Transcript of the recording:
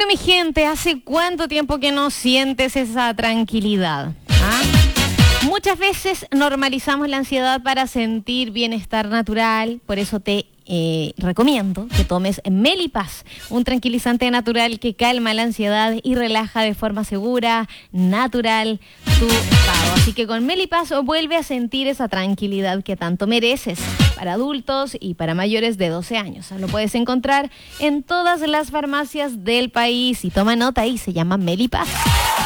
mi gente, ¿hace cuánto tiempo que no sientes esa tranquilidad? ¿Ah? Muchas veces normalizamos la ansiedad para sentir bienestar natural, por eso te recomiendo que tomes Melipaz, un tranquilizante natural que calma la ansiedad y relaja de forma segura, natural, tu estado. Así que con Melipaz vuelve a sentir esa tranquilidad que tanto mereces, para adultos y para mayores de 12 años. Lo puedes encontrar en todas las farmacias del país y toma nota ahí, se llama Melipaz.